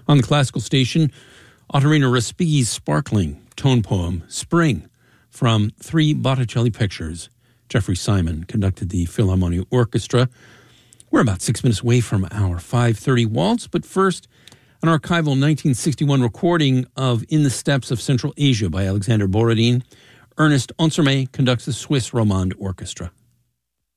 On the classical station, Ottorino Respighi's sparkling tone poem, Spring, from 3 Botticelli pictures. Jeffrey Simon conducted the Philharmonia Orchestra. We're about 6 minutes away from our 5:30 waltz, but first, an archival 1961 recording of In the Steppes of Central Asia by Alexander Borodin. Ernest Ansermet conducts the Swiss Romande Orchestra.